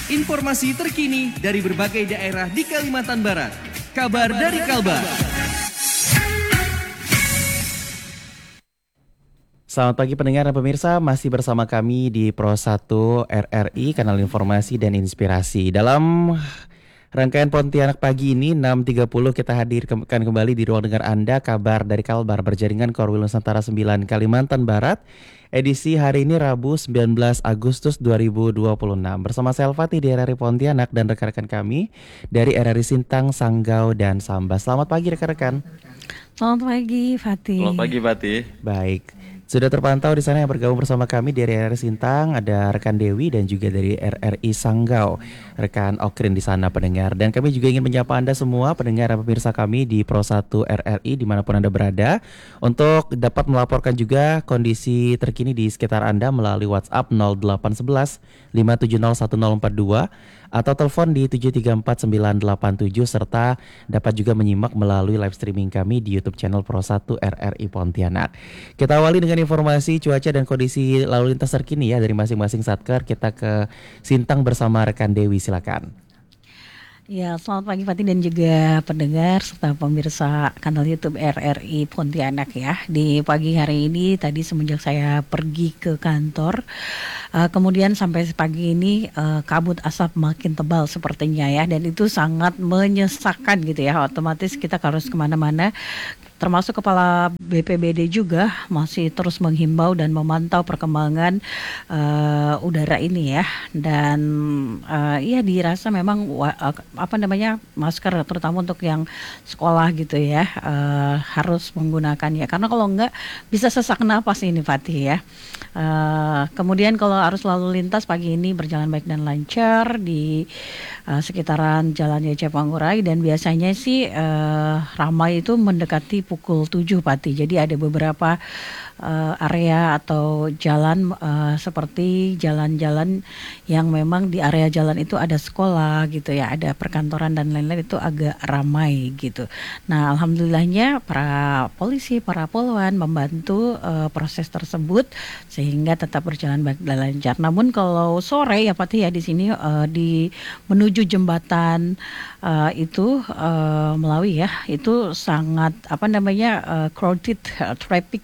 Informasi terkini dari berbagai daerah di Kalimantan Barat. Kabar dari Kalbar. Selamat pagi pendengar dan pemirsa, masih bersama kami di Pro 1 RRI, kanal informasi dan inspirasi. Dalam rangkaian Pontianak pagi ini 6.30 kita hadirkan kembali di ruang dengar Anda kabar dari Kalbar berjaringan Korwil Nusantara 9 Kalimantan Barat. Edisi hari ini Rabu 19 Agustus 2026 bersama saya Fatih di RRI Pontianak dan rekan-rekan kami dari RRI Sintang, Sanggau dan Sambas. Selamat pagi rekan-rekan. Selamat pagi Fatih. Selamat pagi Fatih. Baik. Sudah terpantau di sana yang bergabung bersama kami dari RRI Sintang, ada rekan Dewi dan juga dari RRI Sanggau, rekan Okrin di sana pendengar. Dan kami juga ingin menyapa Anda semua pendengar dan pemirsa kami di Pro 1 RRI dimanapun Anda berada, untuk dapat melaporkan juga kondisi terkini di sekitar Anda melalui WhatsApp 0811 5701042 atau telepon di 7349887 serta dapat juga menyimak melalui live streaming kami di YouTube channel Pro 1 RRI Pontianak. Kita awali dengan informasi cuaca dan kondisi lalu lintas terkini ya dari masing-masing satker. Kita ke Sintang bersama rekan Dewi, silakan. Ya, selamat pagi Fatih dan juga pendengar serta pemirsa kanal YouTube RRI Pontianak ya. Di pagi hari ini tadi semenjak saya pergi ke kantor, kemudian sampai pagi ini kabut asap makin tebal sepertinya ya, dan itu sangat menyesakkan gitu ya. Otomatis kita harus kemana-mana. Termasuk Kepala BPBD juga masih terus menghimbau dan memantau perkembangan udara ini ya. Dan ya dirasa memang masker terutama untuk yang sekolah gitu ya harus menggunakannya. Karena kalau enggak bisa sesak napas ini Fatih ya. Kemudian kalau arus lalu lintas pagi ini berjalan baik dan lancar di sekitaran Jalan Yece Pangurahi, dan biasanya sih ramai itu mendekati pukul 7 Pati. Jadi ada beberapa area atau jalan seperti jalan-jalan yang memang di area jalan itu ada sekolah gitu ya, ada perkantoran dan lain-lain, itu agak ramai gitu. Nah, alhamdulillahnya para polisi, para poluan membantu proses tersebut sehingga tetap berjalan baik dan lancar. Namun kalau sore ya Pati ya di sini di menuju jembatan itu Melawi ya, itu sangat crowded, traffic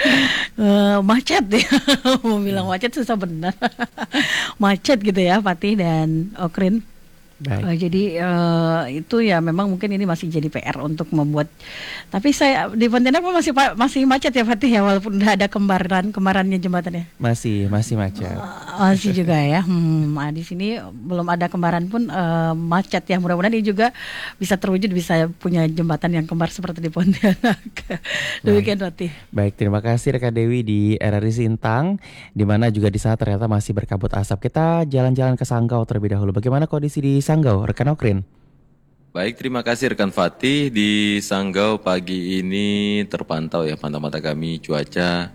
macet ya. Mau bilang macet susah benar. Macet gitu ya Fatih dan Okrin. Jadi itu ya memang mungkin ini masih jadi PR untuk membuat. Tapi saya di Pontianak masih macet ya Fatih ya, walaupun udah ada kembarannya jembatannya. Masih macet. Masih juga ya. Di sini belum ada kembaran pun macet ya. Mudah-mudahan ini juga bisa terwujud, bisa punya jembatan yang kembar seperti di Pontianak. Demikian Fatih. Baik, terima kasih rekan Dewi di RRI Sintang, di mana juga di sana ternyata masih berkabut asap. Kita jalan-jalan ke Sanggau terlebih dahulu. Bagaimana kondisi di Sanggau, rekan Okrin? Baik, terima kasih rekan Fatih. Di Sanggau pagi ini terpantau ya pantau mata kami cuaca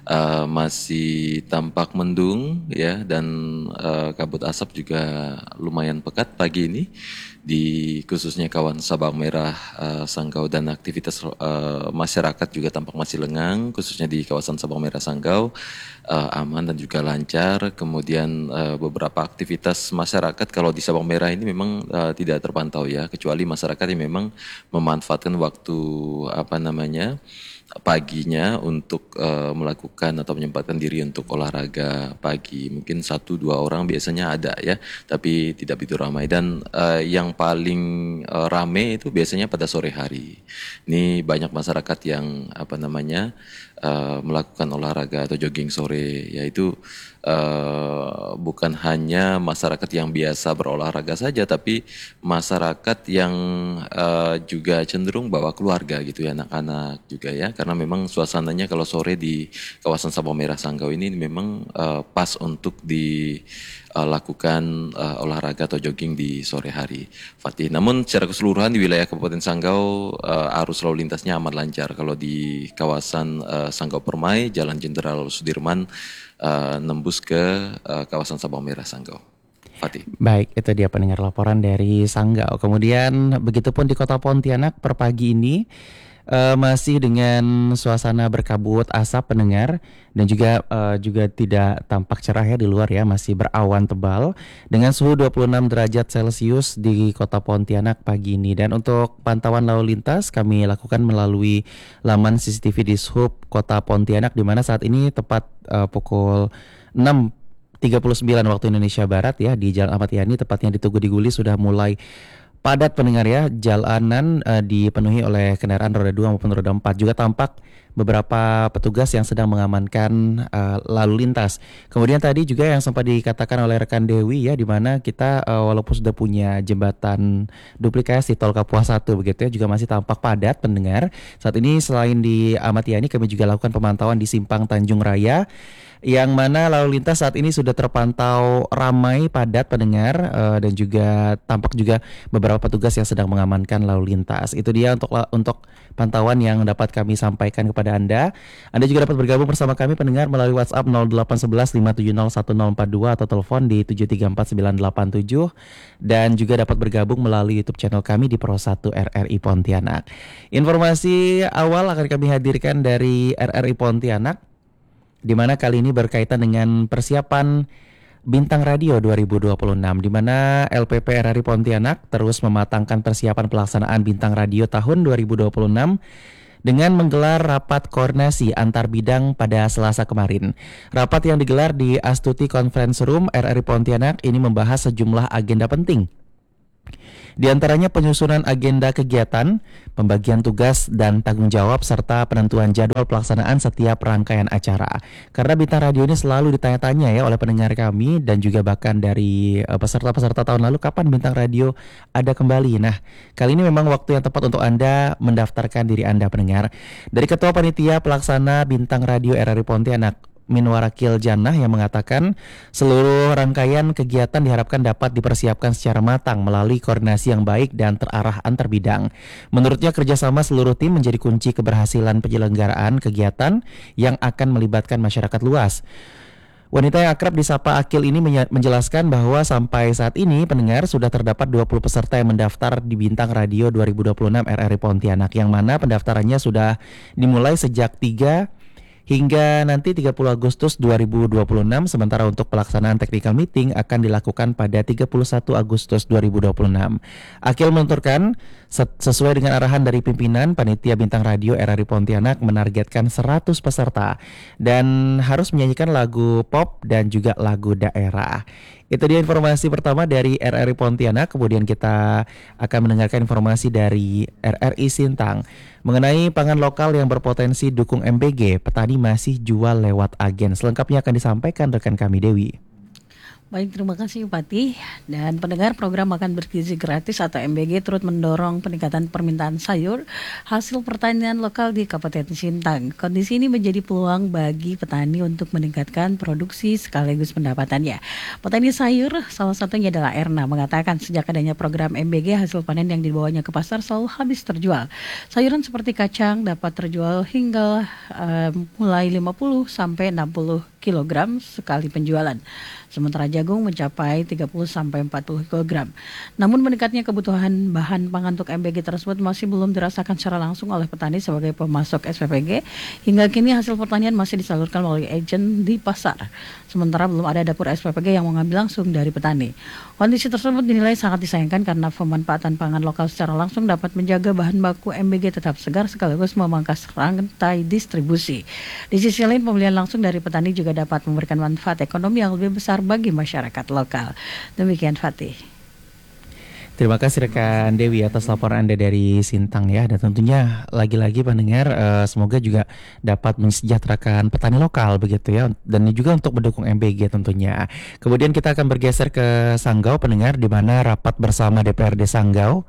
masih tampak mendung ya, dan kabut asap juga lumayan pekat pagi ini di khususnya kawasan Sabang Merah Sanggau, dan aktivitas masyarakat juga tampak masih lengang khususnya di kawasan Sabang Merah Sanggau aman dan juga lancar. Kemudian beberapa aktivitas masyarakat kalau di Sabang Merah ini memang tidak terpantau ya, kecuali masyarakat yang memang memanfaatkan waktu paginya untuk melakukan atau menyempatkan diri untuk olahraga pagi. Mungkin 1-2 orang biasanya ada ya, tapi tidak begitu ramai. Dan yang paling ramai itu biasanya pada sore hari. Ini banyak masyarakat yang melakukan olahraga atau jogging sore, yaitu bukan hanya masyarakat yang biasa berolahraga saja, tapi masyarakat yang juga cenderung bawa keluarga gitu ya, anak-anak juga ya, karena memang suasananya kalau sore di kawasan Sabang Merah Sanggau ini memang pas untuk dilakukan olahraga atau jogging di sore hari, Fatih. Namun secara keseluruhan di wilayah Kabupaten Sanggau arus lalu lintasnya amat lancar. Kalau di kawasan Sanggau Permai, Jalan Jenderal Sudirman nembus ke kawasan Sabang Merah Sanggau. Fatih. Baik, itu dia pendengar laporan dari Sanggau. Kemudian begitupun di Kota Pontianak per pagi ini Masih dengan suasana berkabut asap pendengar dan juga tidak tampak cerah ya di luar ya, masih berawan tebal dengan suhu 26 derajat Celcius di Kota Pontianak pagi ini. Dan untuk pantauan lalu lintas kami lakukan melalui laman CCTV di Sub Kota Pontianak, di mana saat ini tepat pukul 6:39 waktu Indonesia Barat ya, di Jalan Ahmad Yani tepatnya di Tugu Diguli sudah mulai padat pendengar ya. Jalanan dipenuhi oleh kendaraan roda 2 maupun roda 4. Juga tampak beberapa petugas yang sedang mengamankan lalu lintas. Kemudian tadi juga yang sempat dikatakan oleh rekan Dewi ya, di mana kita walaupun sudah punya jembatan duplikasi tol Kapuas 1 begitu ya, juga masih tampak padat pendengar. Saat ini selain di Ahmad Yani kami juga lakukan pemantauan di Simpang Tanjung Raya, yang mana lalu lintas saat ini sudah terpantau ramai padat pendengar, dan juga tampak juga beberapa petugas yang sedang mengamankan lalu lintas. Itu dia untuk pantauan yang dapat kami sampaikan kepada Anda. Anda juga dapat bergabung bersama kami pendengar melalui WhatsApp 0811 570 1042 atau telepon di 7349987, dan juga dapat bergabung melalui YouTube channel kami di Pro 1 RRI Pontianak. Informasi awal akan kami hadirkan dari RRI Pontianak, di mana kali ini berkaitan dengan persiapan Bintang Radio 2026, di mana LPP RRI Pontianak terus mematangkan persiapan pelaksanaan Bintang Radio tahun 2026 dengan menggelar rapat koordinasi antar bidang pada Selasa kemarin. Rapat yang digelar di Astuti Conference Room RRI Pontianak ini membahas sejumlah agenda penting. Di antaranya penyusunan agenda kegiatan, pembagian tugas dan tanggung jawab, serta penentuan jadwal pelaksanaan setiap rangkaian acara. Karena Bintang Radio ini selalu ditanya-tanya ya oleh pendengar kami dan juga bahkan dari peserta-peserta tahun lalu, kapan Bintang Radio ada kembali. Nah, kali ini memang waktu yang tepat untuk Anda mendaftarkan diri Anda pendengar. Dari Ketua Panitia Pelaksana Bintang Radio RRI Pontianak, Minwarakil Jannah, yang mengatakan seluruh rangkaian kegiatan diharapkan dapat dipersiapkan secara matang melalui koordinasi yang baik dan terarah antar bidang. Menurutnya kerjasama seluruh tim menjadi kunci keberhasilan penyelenggaraan kegiatan yang akan melibatkan masyarakat luas. Wanita yang akrab disapa Akil ini menjelaskan bahwa sampai saat ini pendengar sudah terdapat 20 peserta yang mendaftar di Bintang Radio 2026 RRI Pontianak, yang mana pendaftarannya sudah dimulai sejak 3 hingga nanti 30 Agustus 2026, sementara untuk pelaksanaan technical meeting akan dilakukan pada 31 Agustus 2026. Akil menuturkan, sesuai dengan arahan dari pimpinan Panitia Bintang Radio RRI Pontianak menargetkan 100 peserta dan harus menyanyikan lagu pop dan juga lagu daerah. Itu dia informasi pertama dari RRI Pontianak. Kemudian kita akan mendengarkan informasi dari RRI Sintang mengenai pangan lokal yang berpotensi dukung MBG. Petani masih jual lewat agen. Selengkapnya akan disampaikan rekan kami Dewi. Baik, terima kasih Bupati. Dan pendengar, program Makan Bergizi Gratis atau MBG turut mendorong peningkatan permintaan sayur hasil pertanian lokal di Kabupaten Sintang. Kondisi ini menjadi peluang bagi petani untuk meningkatkan produksi sekaligus pendapatannya. Petani sayur, salah satunya adalah Erna, mengatakan sejak adanya program MBG, hasil panen yang dibawanya ke pasar selalu habis terjual. Sayuran seperti kacang dapat terjual hingga mulai 50 sampai 60 kg sekali penjualan. Sementara jagung mencapai 30 sampai 40 kg. Namun meningkatnya kebutuhan bahan pangan untuk MBG tersebut masih belum dirasakan secara langsung oleh petani sebagai pemasok SPPG. Hingga kini hasil pertanian masih disalurkan melalui agen di pasar. Sementara belum ada dapur SPPG yang mengambil langsung dari petani. Kondisi tersebut dinilai sangat disayangkan karena pemanfaatan pangan lokal secara langsung dapat menjaga bahan baku MBG tetap segar sekaligus memangkas rantai distribusi. Di sisi lain, pembelian langsung dari petani juga dapat memberikan manfaat ekonomi yang lebih besar bagi masyarakat lokal. Demikian Fatih. Terima kasih rekan Dewi atas laporan Anda dari Sintang ya. Dan tentunya lagi-lagi pendengar, semoga juga dapat mensejahterakan petani lokal begitu ya. Dan juga untuk mendukung MBG tentunya. Kemudian kita akan bergeser ke Sanggau pendengar, di mana rapat bersama DPRD Sanggau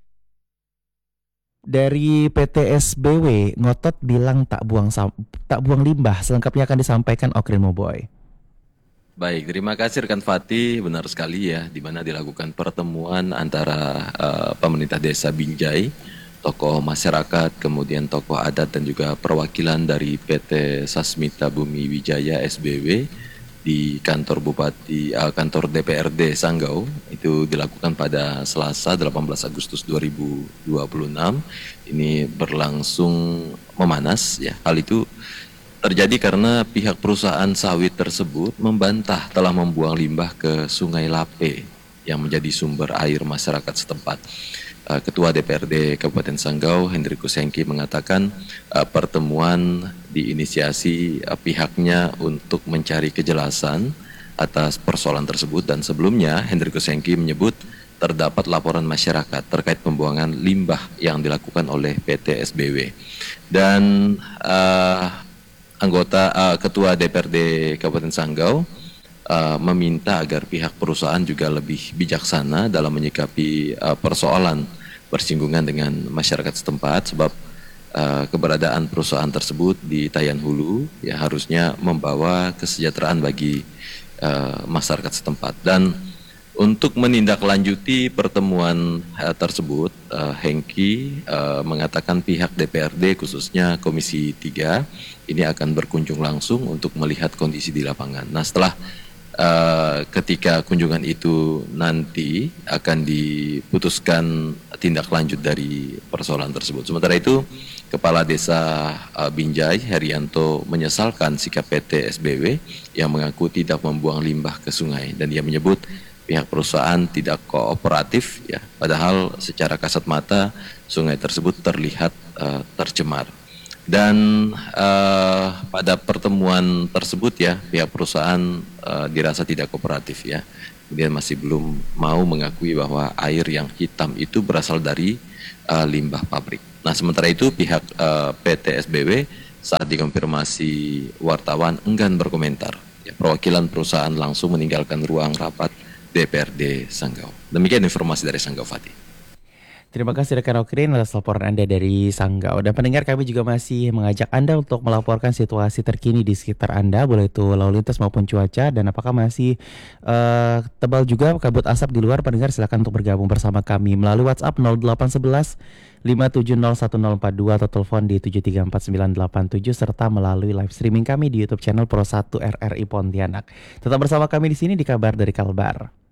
dari PT SBW ngotot bilang tak buang limbah. Selengkapnya akan disampaikan Okrin Moboy. Baik, terima kasih rekan Fatih. Benar sekali ya, di mana dilakukan pertemuan antara pemerintah desa Binjai, tokoh masyarakat, kemudian tokoh adat dan juga perwakilan dari PT Sasmita Bumi Wijaya SBW di kantor DPRD Sanggau. Itu dilakukan pada Selasa 18 Agustus 2026. Ini berlangsung memanas ya. Hal itu terjadi karena pihak perusahaan sawit tersebut membantah telah membuang limbah ke Sungai Lape yang menjadi sumber air masyarakat setempat. Ketua DPRD Kabupaten Sanggau, Hendrikus Hengki, mengatakan pertemuan diinisiasi pihaknya untuk mencari kejelasan atas persoalan tersebut, dan sebelumnya Hendrikus Hengki menyebut terdapat laporan masyarakat terkait pembuangan limbah yang dilakukan oleh PT SBW. Dan Ketua DPRD Kabupaten Sanggau meminta agar pihak perusahaan juga lebih bijaksana dalam menyikapi persoalan bersinggungan dengan masyarakat setempat, sebab keberadaan perusahaan tersebut di Tayan Hulu ya harusnya membawa kesejahteraan bagi masyarakat setempat. Dan untuk menindaklanjuti pertemuan tersebut, Hengki mengatakan pihak DPRD khususnya Komisi 3 ini akan berkunjung langsung untuk melihat kondisi di lapangan. Nah, setelah ketika kunjungan itu nanti akan diputuskan tindak lanjut dari persoalan tersebut. Sementara itu, Kepala Desa Binjai Herianto menyesalkan sikap PT SBW yang mengaku tidak membuang limbah ke sungai, dan dia menyebut pihak perusahaan tidak kooperatif ya, padahal secara kasat mata sungai tersebut terlihat tercemar. Dan pada pertemuan tersebut ya, pihak perusahaan dirasa tidak kooperatif ya. Kemudian masih belum mau mengakui bahwa air yang hitam itu berasal dari limbah pabrik. Nah, sementara itu pihak PT SBW saat dikonfirmasi wartawan enggan berkomentar. Ya, perwakilan perusahaan langsung meninggalkan ruang rapat DPRD Sanggau. Demikian informasi dari Sanggau, Fatih. Terima kasih rekan Okrin atas laporan Anda dari Sanggau. Dan pendengar, kami juga masih mengajak Anda untuk melaporkan situasi terkini di sekitar Anda, boleh itu lalu lintas maupun cuaca, dan apakah masih tebal juga kabut asap di luar. Pendengar silakan untuk bergabung bersama kami melalui WhatsApp 0811 5701042 atau telepon di 734987 serta melalui live streaming kami di YouTube channel Pro 1 RRI Pontianak. Tetap bersama kami di sini di Kabar dari Kalbar.